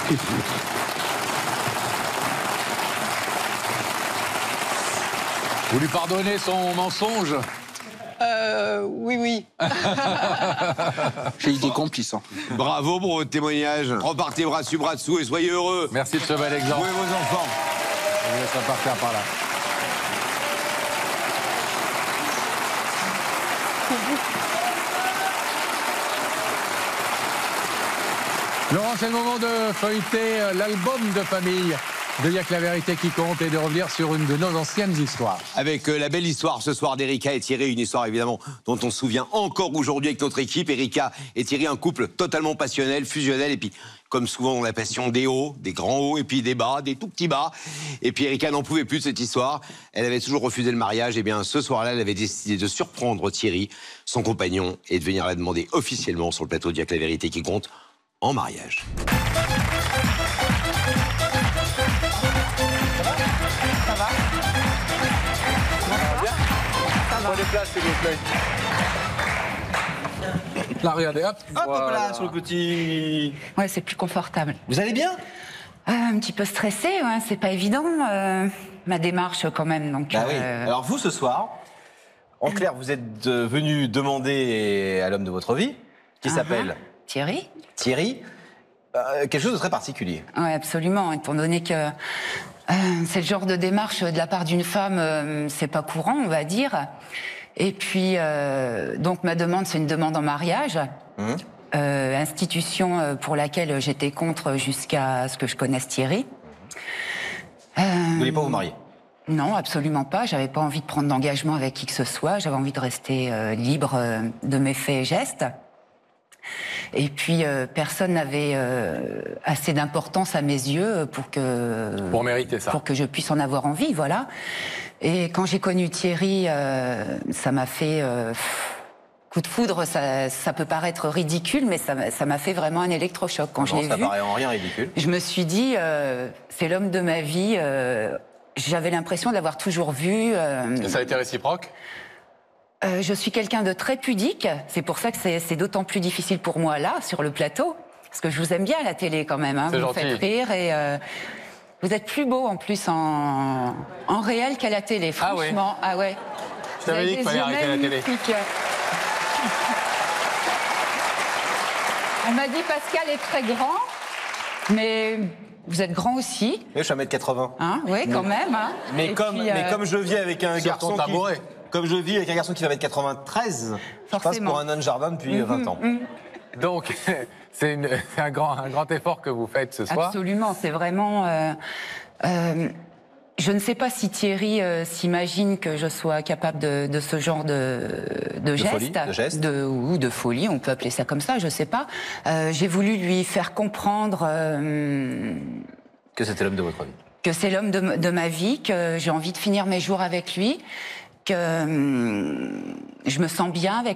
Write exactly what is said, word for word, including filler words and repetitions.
Vous lui pardonnez son mensonge? Euh, oui, oui. J'ai été complice. Hein. Bravo pour votre témoignage. Repartez bras dessus, bras dessous et soyez heureux. Merci de ce bel exemple. Jouez vos enfants. Je vous laisse repartir par là. Laurent, c'est le moment de feuilleter l'album de famille de Y'a que la vérité qui compte et de revenir sur une de nos anciennes histoires. Avec euh, la belle histoire ce soir d'Erika et Thierry, une histoire évidemment dont on se souvient encore aujourd'hui avec notre équipe. Erika et Thierry, un couple totalement passionnel, fusionnel, et puis comme souvent on a la passion des hauts, des grands hauts, et puis des bas, des tout petits bas. Et puis Erika n'en pouvait plus de cette histoire, elle avait toujours refusé le mariage, et bien ce soir-là elle avait décidé de surprendre Thierry, son compagnon, et de venir la demander officiellement sur le plateau de Y'a que la vérité qui compte, en mariage. Prenez place, s'il vous plaît. Là, regardez, hop. Hop, voilà. hop là, sur le petit... Ouais, c'est plus confortable. Vous allez bien? Euh, un petit peu stressée, ouais, c'est pas évident, euh, ma démarche quand même. Donc, Bah oui. euh... Alors vous, ce soir, en clair, vous êtes euh, venu demander à l'homme de votre vie, qui uh-huh. s'appelle Thierry. Thierry, euh, quelque chose de très particulier. Oui, absolument, étant donné que euh, c'est le genre de démarche de la part d'une femme, euh, c'est pas courant, on va dire. Et puis, euh, donc ma demande, c'est une demande en mariage. Mmh. Euh, institution pour laquelle j'étais contre jusqu'à ce que je connaisse Thierry. Euh, vous voulez pas vous marier? Non, absolument pas. J'avais pas envie de prendre d'engagement avec qui que ce soit. J'avais envie de rester euh, libre euh, de mes faits et gestes. Et puis, euh, personne n'avait euh, assez d'importance à mes yeux pour que... Pour mériter ça. Pour que je puisse en avoir envie, voilà. Et quand j'ai connu Thierry, euh, ça m'a fait... Euh, coup de foudre, ça, ça peut paraître ridicule, mais ça m'a fait vraiment un électrochoc. Quand non, je l'ai ça vu, paraît en rien ridicule. Je me suis dit, euh, c'est l'homme de ma vie. Euh, J'avais l'impression de l'avoir toujours vu. Euh, Et ça a été réciproque? Euh, je suis quelqu'un de très pudique, c'est pour ça que c'est d'autant plus difficile pour moi là, sur le plateau, parce que je vous aime bien à la télé quand même, hein, vous me faites rire et euh, vous êtes plus beau en plus en, en réel qu'à la télé, franchement. Ah, oui. Ah ouais. Je t'avais dit qu'il fallait arrêter la télé. On m'a dit Pascal est très grand, mais vous êtes grand aussi. Oui, je suis un mètre quatre-vingts. Hein, oui, quand mais, même. Hein. Mais, comme, puis, euh... mais comme je vis avec un Sur garçon qui... Comme je vis avec un garçon qui va mettre quatre-vingt-treize, je passe pour un nain de jardin depuis mmh, vingt ans. Mmh. Donc, c'est un grand, un grand effort que vous faites ce soir. Absolument, c'est vraiment... Euh, euh, je ne sais pas si Thierry euh, s'imagine que je sois capable de, de ce genre de, de, de gestes, folie, de gestes. De, ou de folie, on peut appeler ça comme ça, je ne sais pas. Euh, J'ai voulu lui faire comprendre... Euh, que c'était l'homme de votre vie. Que c'est l'homme de, de ma vie, que j'ai envie de finir mes jours avec lui, que hum, je me sens bien avec